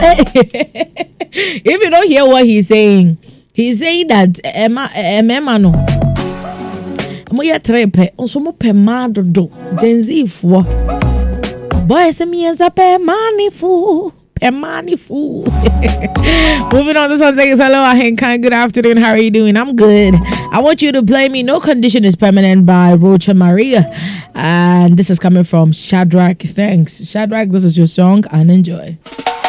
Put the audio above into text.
If you don't hear what he's saying that Emma no. Moya trepe, onso mo pe madodo. Gen Z fo. Boy, se mi enza pe manifu. Moving on, this one says, hello, Ahenkan. Good afternoon. How are you doing? I'm good. I want you to play me No Condition is Permanent by Rocha Maria. And this is coming from Shadrach. Thanks. Shadrach, this is your song and enjoy.